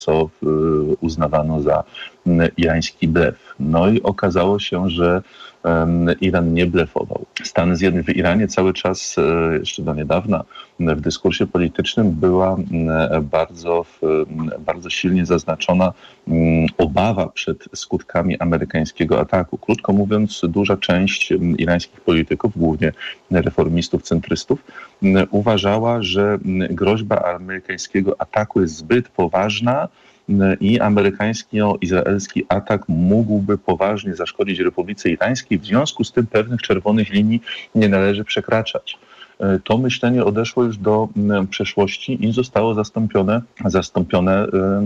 co uznawano za irański blef. No i okazało się, że Iran nie blefował. Stany Zjednoczone w Iranie cały czas, jeszcze do niedawna, w dyskursie politycznym była bardzo silnie zaznaczona obawa przed skutkami amerykańskiego ataku. Krótko mówiąc, duża część irańskich polityków, głównie reformistów, centrystów, uważała, że groźba amerykańskiego ataku jest zbyt poważna i amerykańsko-izraelski atak mógłby poważnie zaszkodzić Republice Irańskiej. W związku z tym pewnych czerwonych linii nie należy przekraczać. To myślenie odeszło już do przeszłości i zostało zastąpione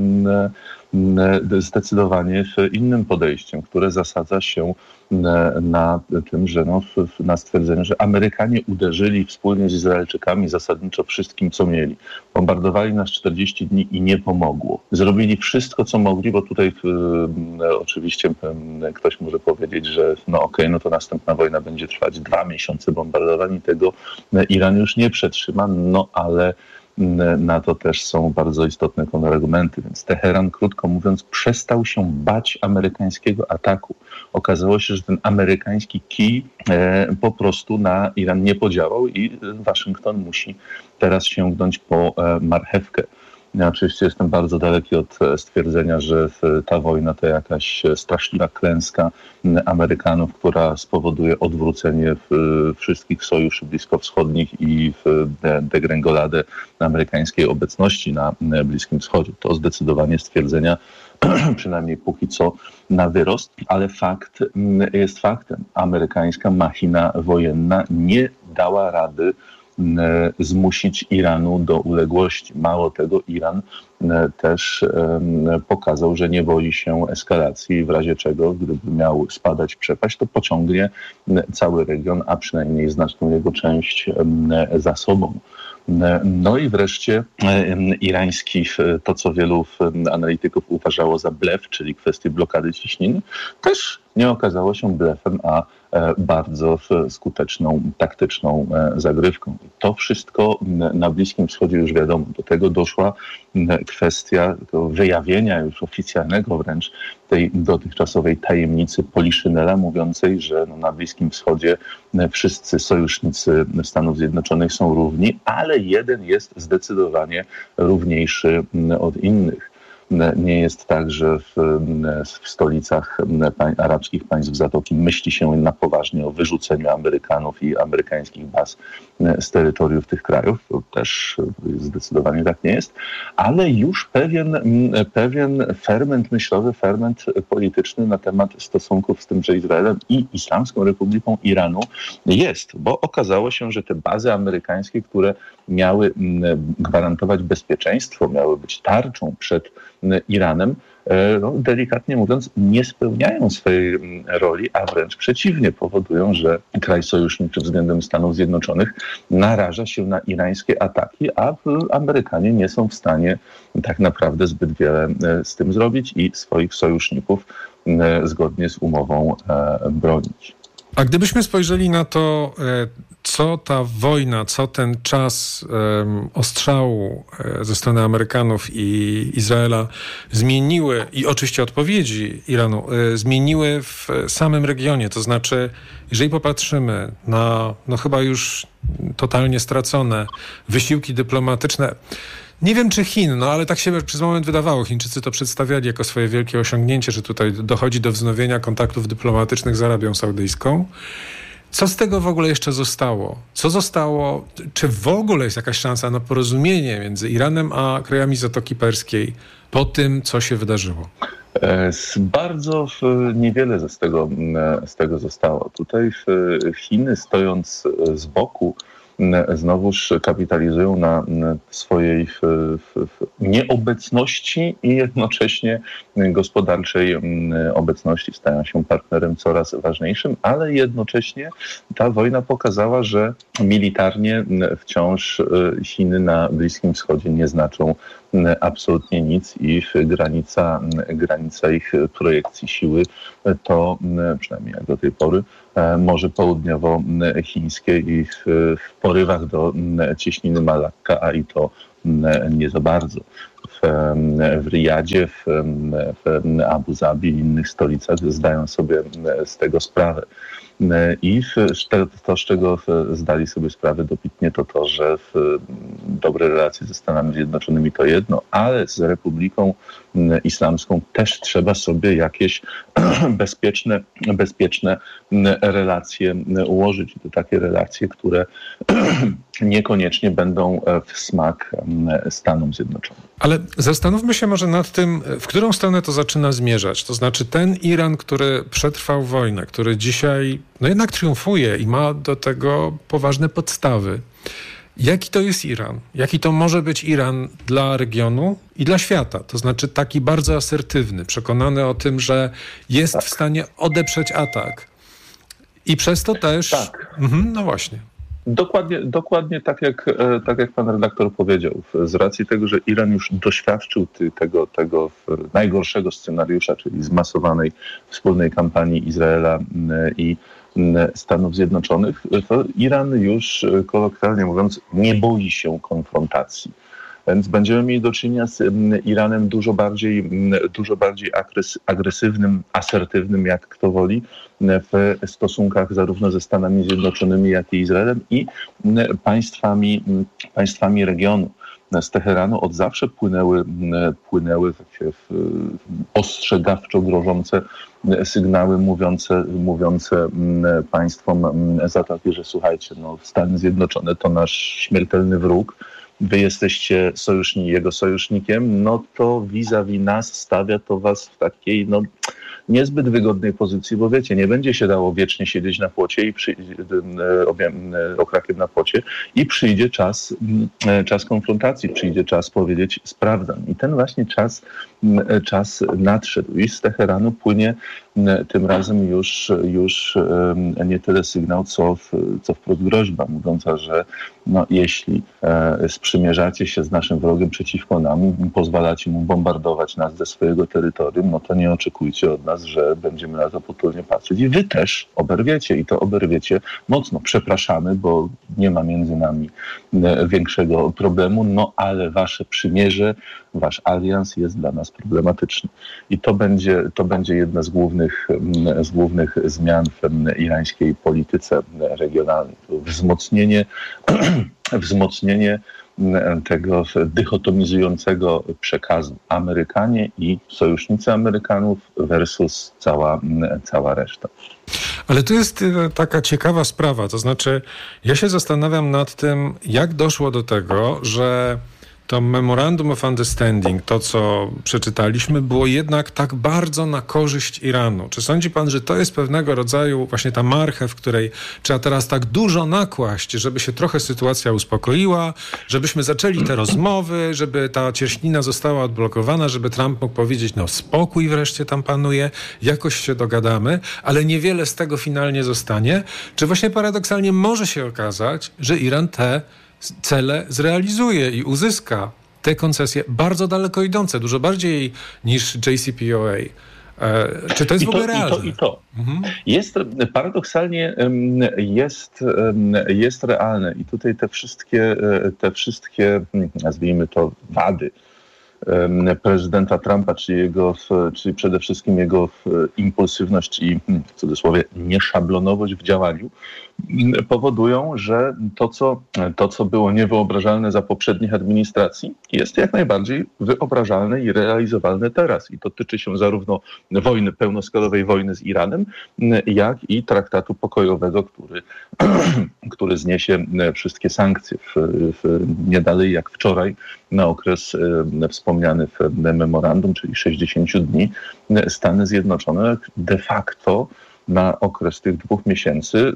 zdecydowanie innym podejściem, które zasadza się na tym, że na stwierdzeniu, że Amerykanie uderzyli wspólnie z Izraelczykami zasadniczo wszystkim, co mieli. Bombardowali nas 40 dni i nie pomogło. Zrobili wszystko, co mogli, bo tutaj oczywiście ktoś może powiedzieć, że no to następna wojna będzie trwać 2 miesiące bombardowań i tego Iran już nie przetrzyma, ale na to też są bardzo istotne kontrargumenty. Więc Teheran, krótko mówiąc, przestał się bać amerykańskiego ataku. Okazało się, że ten amerykański kij po prostu na Iran nie podziałał i Waszyngton musi teraz sięgnąć po marchewkę. Ja oczywiście jestem bardzo daleki od stwierdzenia, że ta wojna to jakaś straszliwa klęska Amerykanów, która spowoduje odwrócenie wszystkich sojuszy bliskowschodnich i degrengoladę amerykańskiej obecności na Bliskim Wschodzie. To zdecydowanie stwierdzenia, przynajmniej póki co, na wyrost, ale fakt jest faktem. Amerykańska machina wojenna nie dała rady zmusić Iranu do uległości. Mało tego, Iran też pokazał, że nie boi się eskalacji, w razie czego, gdyby miał spadać przepaść, to pociągnie cały region, a przynajmniej znaczną jego część za sobą. No i wreszcie irański, to co wielu analityków uważało za blef, czyli kwestię blokady ciśniny, też nie okazało się blefem, a bardzo skuteczną, taktyczną zagrywką. To wszystko na Bliskim Wschodzie już wiadomo. Do tego doszła kwestia wyjawienia już oficjalnego wręcz tej dotychczasowej tajemnicy Poliszynela, mówiącej, że na Bliskim Wschodzie wszyscy sojusznicy Stanów Zjednoczonych są równi, ale jeden jest zdecydowanie równiejszy od innych. Nie jest tak, że w stolicach arabskich państw Zatoki myśli się na poważnie o wyrzuceniu Amerykanów i amerykańskich baz z terytoriów tych krajów. To też zdecydowanie tak nie jest. Ale już pewien ferment myślowy, ferment polityczny na temat stosunków z tymże Izraelem i Islamską Republiką Iranu jest. Bo okazało się, że te bazy amerykańskie, które miały gwarantować bezpieczeństwo, miały być tarczą przed Iranem, delikatnie mówiąc, nie spełniają swojej roli, a wręcz przeciwnie, powodują, że kraj sojuszniczy względem Stanów Zjednoczonych naraża się na irańskie ataki, a Amerykanie nie są w stanie tak naprawdę zbyt wiele z tym zrobić i swoich sojuszników zgodnie z umową bronić. A gdybyśmy spojrzeli na to, co ta wojna, co ten czas ostrzału ze strony Amerykanów i Izraela zmieniły, i oczywiście odpowiedzi Iranu, zmieniły w samym regionie. To znaczy, jeżeli popatrzymy na chyba już totalnie stracone wysiłki dyplomatyczne, nie wiem czy Chin, ale tak się przez moment wydawało. Chińczycy to przedstawiali jako swoje wielkie osiągnięcie, że tutaj dochodzi do wznowienia kontaktów dyplomatycznych z Arabią Saudyjską. Co z tego w ogóle jeszcze zostało? Co zostało? Czy w ogóle jest jakaś szansa na porozumienie między Iranem a krajami Zatoki Perskiej po tym, co się wydarzyło? Bardzo niewiele z tego zostało. Tutaj Chiny, stojąc z boku, znowuż kapitalizują na swojej nieobecności i jednocześnie gospodarczej obecności. Stają się partnerem coraz ważniejszym, ale jednocześnie ta wojna pokazała, że militarnie wciąż Chiny na Bliskim Wschodzie nie znaczą absolutnie nic i granica ich projekcji siły to, przynajmniej jak do tej pory, Morze Południowochińskie i w porywach do cieśniny Malakka, a i to nie za bardzo. w Riyadzie, w Abu Zabi i innych stolicach zdają sobie z tego sprawę. I to, z czego zdali sobie sprawę dobitnie, to, że dobre relacje ze Stanami Zjednoczonymi to jedno, ale z Republiką Islamską też trzeba sobie jakieś bezpieczne relacje ułożyć. I to takie relacje, które niekoniecznie będą w smak Stanom Zjednoczonym. Ale zastanówmy się może nad tym, w którą stronę to zaczyna zmierzać. To znaczy ten Iran, który przetrwał wojnę, który dzisiaj jednak triumfuje i ma do tego poważne podstawy. Jaki to jest Iran? Jaki to może być Iran dla regionu i dla świata? To znaczy taki bardzo asertywny, przekonany o tym, że jest w stanie odeprzeć atak. I przez to też... Tak. No właśnie. Dokładnie tak jak pan redaktor powiedział. Z racji tego, że Iran już doświadczył tego najgorszego scenariusza, czyli zmasowanej wspólnej kampanii Izraela i Stanów Zjednoczonych, to Iran już, kolokwialnie mówiąc, nie boi się konfrontacji. Więc będziemy mieli do czynienia z Iranem dużo bardziej agresywnym, asertywnym, jak kto woli, w stosunkach zarówno ze Stanami Zjednoczonymi, jak i Izraelem i państwami regionu. Z Teheranu od zawsze płynęły takie ostrzegawczo grożące sygnały mówiące państwom Zatoki, że słuchajcie, Stany Zjednoczone to nasz śmiertelny wróg, wy jesteście jego sojusznikiem, to vis-a-vis nas stawia to was w takiej niezbyt wygodnej pozycji, bo wiecie, nie będzie się dało wiecznie siedzieć na płocie i okrakiem na płocie i przyjdzie czas konfrontacji, przyjdzie czas powiedzieć sprawdzam. I ten właśnie czas nadszedł i z Teheranu płynie tym razem już nie tyle sygnał, co wprost groźba, mówiąca, że jeśli sprzymierzacie się z naszym wrogiem przeciwko nam i pozwalacie mu bombardować nas ze swojego terytorium, to nie oczekujcie od nas, że będziemy na to potulnie patrzeć. I wy też oberwiecie i to oberwiecie mocno. Przepraszamy, bo nie ma między nami większego problemu, ale wasze przymierze, wasz alians jest dla nas problematyczny. I to będzie jedna z głównych zmian w irańskiej polityce regionalnej. Wzmocnienie tego dychotomizującego przekazu Amerykanie i sojusznicy Amerykanów versus cała reszta. Ale tu jest taka ciekawa sprawa, to znaczy ja się zastanawiam nad tym, jak doszło do tego, że to Memorandum of Understanding, to co przeczytaliśmy, było jednak tak bardzo na korzyść Iranu. Czy sądzi pan, że to jest pewnego rodzaju właśnie ta marchew, w której trzeba teraz tak dużo nakłaść, żeby się trochę sytuacja uspokoiła, żebyśmy zaczęli te rozmowy, żeby ta cieśnina została odblokowana, żeby Trump mógł powiedzieć, spokój wreszcie tam panuje, jakoś się dogadamy, ale niewiele z tego finalnie zostanie? Czy właśnie paradoksalnie może się okazać, że Iran te cele zrealizuje i uzyska te koncesje bardzo daleko idące, dużo bardziej niż JCPOA. Czy to jest w ogóle realne? Jest paradoksalnie jest realne i tutaj te wszystkie nazwijmy to wady prezydenta Trumpa, czyli przede wszystkim jego impulsywność i w cudzysłowie nieszablonowość w działaniu, powodują, że to, co było niewyobrażalne za poprzednich administracji, jest jak najbardziej wyobrażalne i realizowalne teraz. I to tyczy się zarówno pełnoskalowej wojny z Iranem, jak i traktatu pokojowego, który zniesie wszystkie sankcje. Nie dalej jak wczoraj, na okres wspomniany w memorandum, czyli 60 dni, Stany Zjednoczone de facto na okres tych 2 miesięcy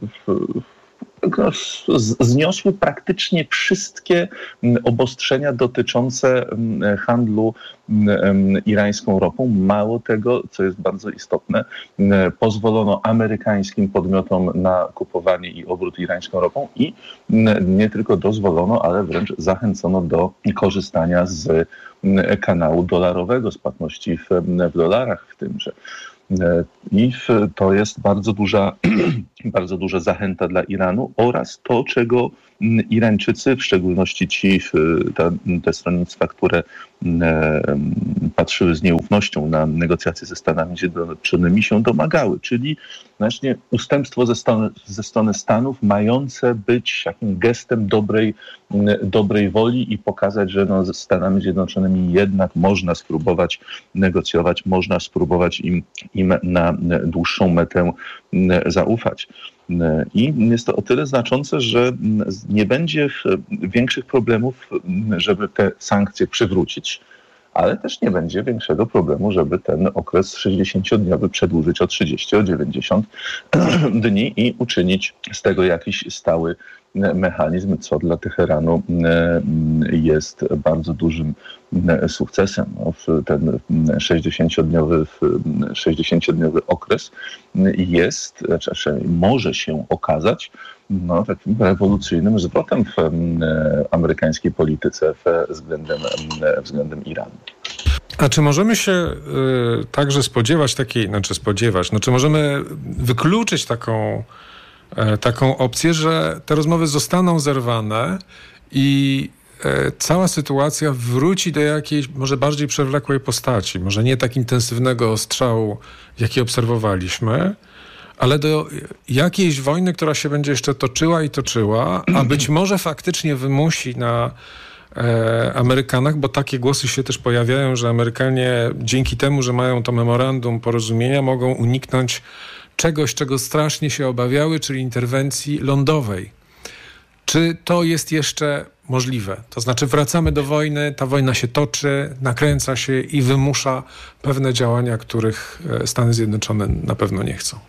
zniosły praktycznie wszystkie obostrzenia dotyczące handlu irańską ropą. Mało tego, co jest bardzo istotne, pozwolono amerykańskim podmiotom na kupowanie i obrót irańską ropą i nie tylko dozwolono, ale wręcz zachęcono do korzystania z kanału dolarowego, z płatności w dolarach w tymże. I to jest bardzo duża zachęta dla Iranu oraz to, czego Irańczycy, w szczególności te stronnictwa, które patrzyły z nieufnością na negocjacje ze Stanami Zjednoczonymi, się domagały, czyli właśnie ustępstwo ze strony Stanów mające być takim gestem dobrej woli i pokazać, że ze Stanami Zjednoczonymi jednak można spróbować negocjować, można spróbować im na dłuższą metę zaufać. I jest to o tyle znaczące, że nie będzie większych problemów, żeby te sankcje przywrócić, ale też nie będzie większego problemu, żeby ten okres 60-dniowy przedłużyć o 30, o 90 dni i uczynić z tego jakiś stały mechanizm, co dla Teheranu jest bardzo dużym sukcesem. Ten 60-dniowy okres może się okazać takim rewolucyjnym zwrotem w amerykańskiej polityce względem Iranu. A czy możemy się także spodziewać czy możemy wykluczyć taką opcję, że te rozmowy zostaną zerwane i cała sytuacja wróci do jakiejś może bardziej przewlekłej postaci, może nie tak intensywnego ostrzału, jaki obserwowaliśmy, ale do jakiejś wojny, która się będzie jeszcze toczyła, a być może faktycznie wymusi na Amerykanach, bo takie głosy się też pojawiają, że Amerykanie dzięki temu, że mają to memorandum porozumienia, mogą uniknąć czegoś, czego strasznie się obawiały, czyli interwencji lądowej. Czy to jest jeszcze możliwe? To znaczy wracamy do wojny, ta wojna się toczy, nakręca się i wymusza pewne działania, których Stany Zjednoczone na pewno nie chcą.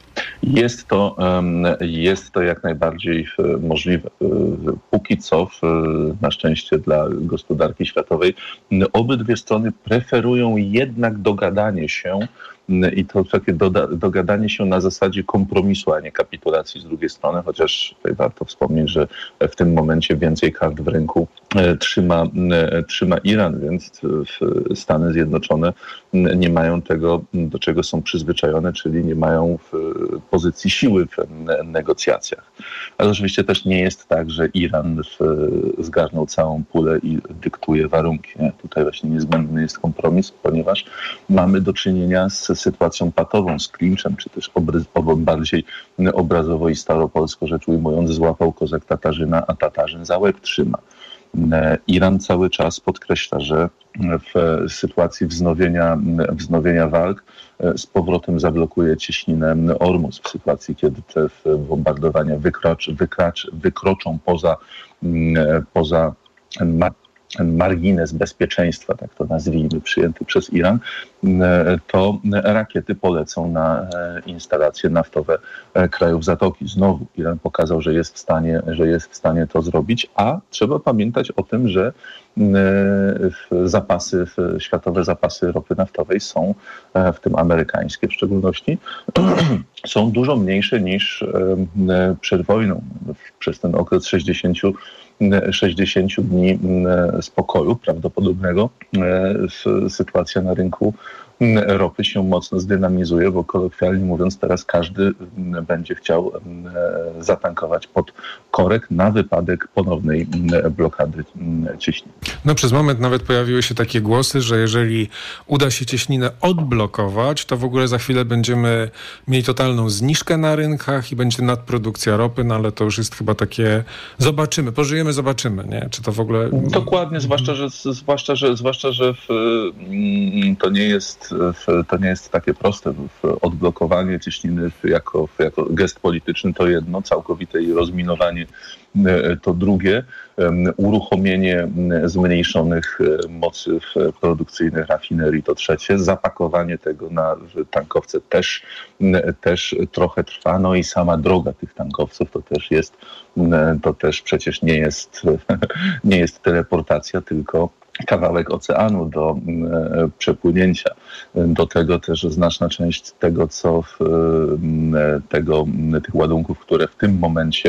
Jest to jak najbardziej możliwe. Póki co, na szczęście dla gospodarki światowej, obydwie strony preferują jednak dogadanie się i to takie dogadanie się na zasadzie kompromisu, a nie kapitulacji z drugiej strony, chociaż tutaj warto wspomnieć, że w tym momencie więcej kart w ręku trzyma Iran, więc Stany Zjednoczone nie mają tego, do czego są przyzwyczajone, czyli nie mają pozycji siły w negocjacjach. Ale oczywiście też nie jest tak, że Iran zgarnął całą pulę i dyktuje warunki. Tutaj właśnie niezbędny jest kompromis, ponieważ mamy do czynienia z sytuacją patową, z klinczem, czy też bardziej obrazowo i staropolsko rzecz ujmując, złapał kozak Tatarzyna, a Tatarzyn za łeb trzyma. Iran cały czas podkreśla, że w sytuacji wznowienia walk z powrotem zablokuje cieśninę Ormus. W sytuacji, kiedy te bombardowania wykroczą poza margines bezpieczeństwa, tak to nazwijmy, przyjęty przez Iran, to rakiety polecą na instalacje naftowe krajów Zatoki. Znowu Iran pokazał, że jest w stanie to zrobić, a trzeba pamiętać o tym, że światowe zapasy ropy naftowej są, w tym amerykańskie w szczególności, są dużo mniejsze niż przed wojną. Przez ten okres 60 dni spokoju prawdopodobnego sytuacja na rynku ropy się mocno zdynamizuje, bo kolokwialnie mówiąc teraz każdy będzie chciał zatankować pod korek na wypadek ponownej blokady cieśniny. No przez moment nawet pojawiły się takie głosy, że jeżeli uda się cieśninę odblokować, to w ogóle za chwilę będziemy mieli totalną zniżkę na rynkach i będzie nadprodukcja ropy, no ale to już jest chyba takie zobaczymy, pożyjemy, zobaczymy, nie? Czy to w ogóle... Dokładnie, zwłaszcza, że to nie jest takie proste. Odblokowanie cieśniny jako gest polityczny to jedno, całkowite jej rozminowanie to drugie, uruchomienie zmniejszonych mocy produkcyjnych rafinerii to trzecie, zapakowanie tego na tankowce też trochę trwa, no i sama droga tych tankowców to też przecież nie jest teleportacja, tylko kawałek oceanu do przepłynięcia. Do tego też znaczna część tego, tych ładunków, które w tym momencie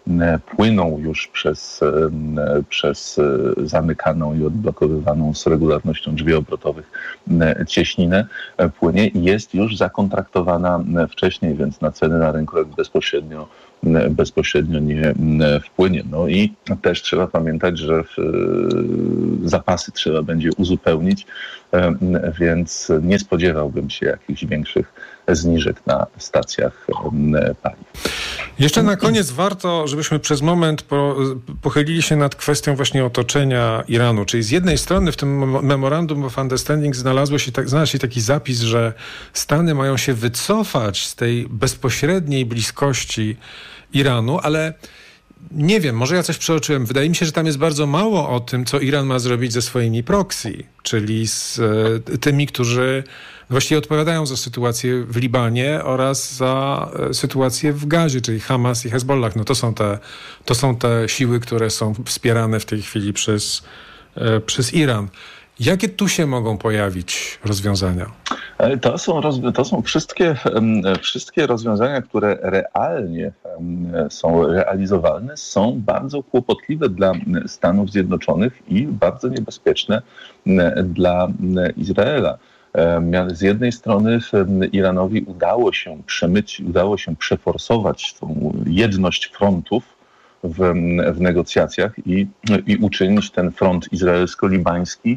płyną już przez zamykaną i odblokowywaną z regularnością drzwi obrotowych cieśninę, płynie i jest już zakontraktowana wcześniej, więc na ceny na rynku bezpośrednio nie wpłynie. No i też trzeba pamiętać, że zapasy trzeba będzie uzupełnić, więc nie spodziewałbym się jakichś większych zniżek na stacjach paliw. Jeszcze na koniec warto, żebyśmy przez moment pochylili się nad kwestią właśnie otoczenia Iranu. Czyli z jednej strony w tym Memorandum of Understanding znalazł się taki zapis, że Stany mają się wycofać z tej bezpośredniej bliskości Iranu, ale nie wiem, może ja coś przeoczyłem. Wydaje mi się, że tam jest bardzo mało o tym, co Iran ma zrobić ze swoimi proxy, czyli z tymi, którzy właściwie odpowiadają za sytuację w Libanie oraz za sytuację w Gazie, czyli Hamas i Hezbollah. No to są te siły, które są wspierane w tej chwili przez Iran. Jakie tu się mogą pojawić rozwiązania? To są wszystkie rozwiązania, które realnie są realizowalne, są bardzo kłopotliwe dla Stanów Zjednoczonych i bardzo niebezpieczne dla Izraela. Z jednej strony Iranowi udało się przeforsować tą jedność frontów w negocjacjach i uczynić ten front izraelsko-libański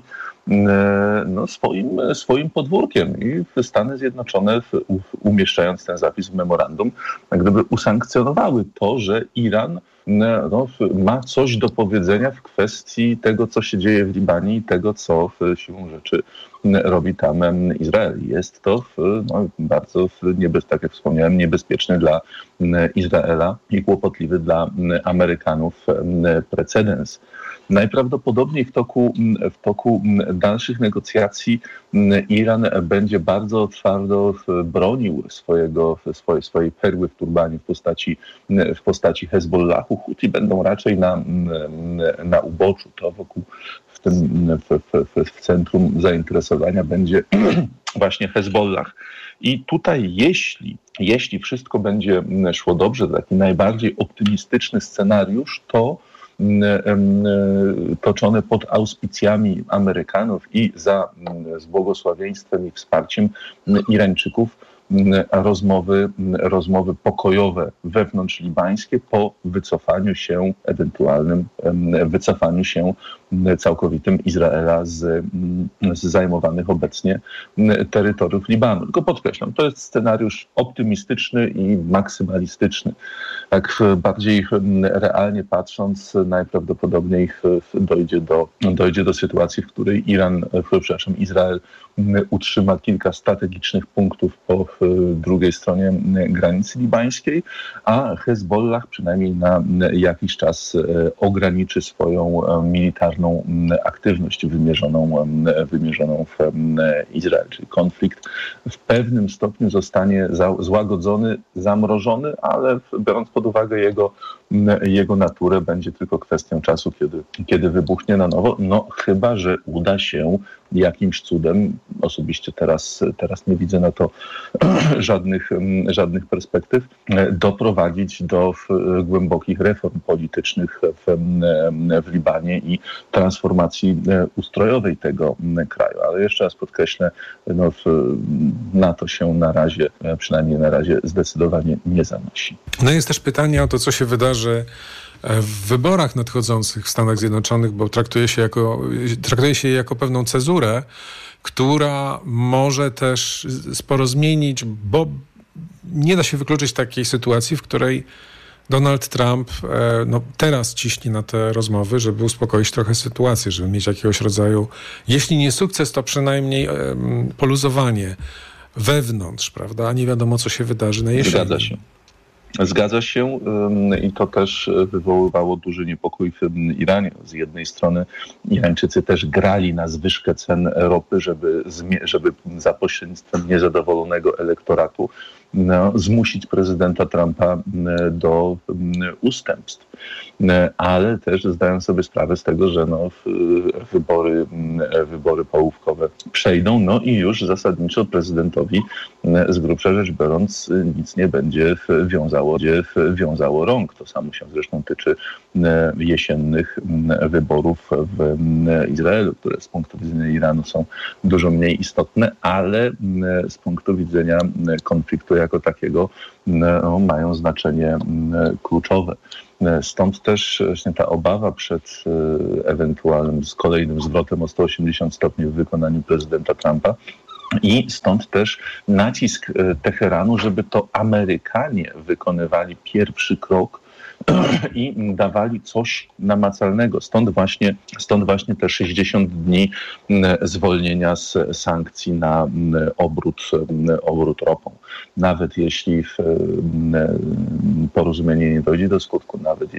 swoim podwórkiem. I Stany Zjednoczone, umieszczając ten zapis w memorandum, gdyby usankcjonowały to, że Iran ma coś do powiedzenia w kwestii tego, co się dzieje w Libanie i tego, co siłą rzeczy robi tam Izrael. Jest to bardzo, tak jak wspomniałem, niebezpieczny dla Izraela i kłopotliwy dla Amerykanów precedens. Najprawdopodobniej w toku dalszych negocjacji Iran będzie bardzo twardo bronił swojej perły w turbanie w postaci Hezbollahu. Huti będą raczej na uboczu. To w centrum zainteresowania będzie właśnie Hezbollah. I tutaj jeśli wszystko będzie szło dobrze, taki najbardziej optymistyczny scenariusz, to toczone pod auspicjami Amerykanów i z błogosławieństwem i wsparciem Irańczyków rozmowy pokojowe wewnątrzlibańskie po wycofaniu się całkowitym Izraela z zajmowanych obecnie terytoriów Libanu. Tylko podkreślam, to jest scenariusz optymistyczny i maksymalistyczny. Tak bardziej realnie patrząc, najprawdopodobniej dojdzie do sytuacji, w której Izrael utrzyma kilka strategicznych punktów po drugiej stronie granicy libańskiej, a Hezbollah przynajmniej na jakiś czas ograniczy swoją militarną aktywność wymierzoną w Izrael. Czyli konflikt w pewnym stopniu zostanie złagodzony, zamrożony, ale biorąc pod uwagę jego naturę, będzie tylko kwestią czasu, kiedy wybuchnie na nowo. No chyba że uda się jakimś cudem, osobiście teraz nie widzę na to żadnych perspektyw, doprowadzić do głębokich reform politycznych w Libanie i transformacji ustrojowej tego kraju. Ale jeszcze raz podkreślę, na to się przynajmniej na razie zdecydowanie nie zanosi. No jest też pytanie o to, co się wydarzy w wyborach nadchodzących w Stanach Zjednoczonych, bo traktuje się je jako pewną cezurę, która może też sporo zmienić, bo nie da się wykluczyć takiej sytuacji, w której Donald Trump teraz ciśnie na te rozmowy, żeby uspokoić trochę sytuację, żeby mieć jakiegoś rodzaju, jeśli nie sukces, to przynajmniej poluzowanie wewnątrz, prawda? A nie wiadomo, co się wydarzy na jesieni. Zgadza się i to też wywoływało duży niepokój w Iranie. Z jednej strony Irańczycy też grali na zwyżkę cen ropy, żeby za pośrednictwem niezadowolonego elektoratu zmusić prezydenta Trumpa do ustępstw. Ale też zdają sobie sprawę z tego, że wybory połówkowe przejdą, i już zasadniczo prezydentowi z grubsza rzecz biorąc nic nie będzie wiązało rąk. To samo się zresztą tyczy jesiennych wyborów w Izraelu, które z punktu widzenia Iranu są dużo mniej istotne, ale z punktu widzenia konfliktu jako takiego mają znaczenie kluczowe. Stąd też właśnie ta obawa przed ewentualnym kolejnym zwrotem o 180 stopni w wykonaniu prezydenta Trumpa. I stąd też nacisk Teheranu, żeby to Amerykanie wykonywali pierwszy krok i dawali coś namacalnego. Stąd właśnie te 60 dni zwolnienia z sankcji na obrót ropą. Nawet jeśli porozumienie nie dojdzie do skutku,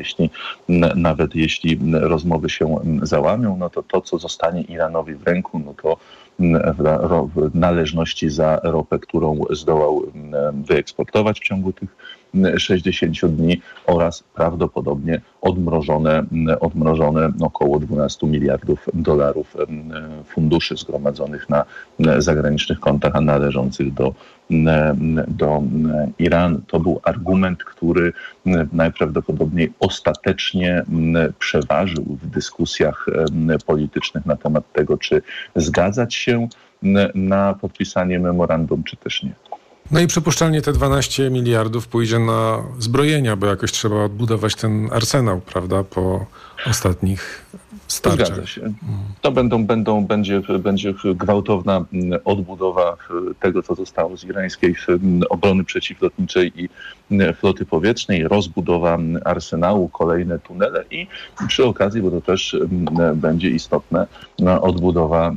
nawet jeśli rozmowy się załamią, to co zostanie Iranowi w ręku, to należności za ropę, którą zdołał wyeksportować w ciągu tych 60 dni oraz prawdopodobnie odmrożone około 12 miliardów dolarów funduszy zgromadzonych na zagranicznych kontach, a należących do Iranu. To był argument, który najprawdopodobniej ostatecznie przeważył w dyskusjach politycznych na temat tego, czy zgadzać się na podpisanie memorandum, czy też nie. No i przypuszczalnie te 12 miliardów pójdzie na zbrojenia, bo jakoś trzeba odbudować ten arsenał, prawda, po ostatnich starciach. Zgadza się. To będzie gwałtowna odbudowa tego, co zostało z irańskiej obrony przeciwlotniczej i floty powietrznej, rozbudowa arsenału, kolejne tunele i przy okazji, bo to też będzie istotne, odbudowa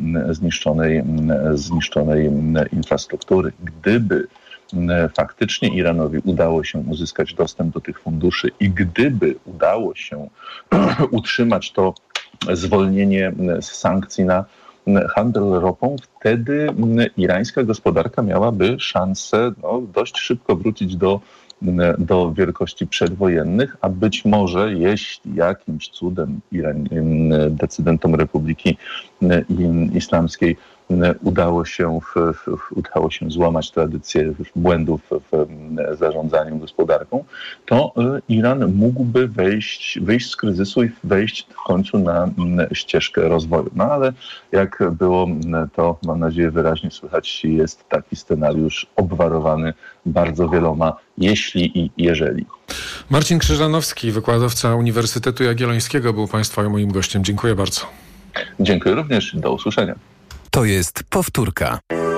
zniszczonej infrastruktury. Gdyby faktycznie Iranowi udało się uzyskać dostęp do tych funduszy i gdyby udało się utrzymać to zwolnienie z sankcji na handel ropą, wtedy irańska gospodarka miałaby szansę dość szybko wrócić do wielkości przedwojennych, a być może jeśli jakimś cudem decydentom Republiki Islamskiej udało się złamać tradycję błędów w zarządzaniu gospodarką, to Iran mógłby wyjść z kryzysu i wejść w końcu na ścieżkę rozwoju. Ale jak było to, mam nadzieję, wyraźnie słychać, jest taki scenariusz obwarowany bardzo wieloma jeśli i jeżeli. Marcin Krzyżanowski, wykładowca Uniwersytetu Jagiellońskiego, był Państwa i moim gościem. Dziękuję bardzo. Dziękuję również. Do usłyszenia. To jest powtórka.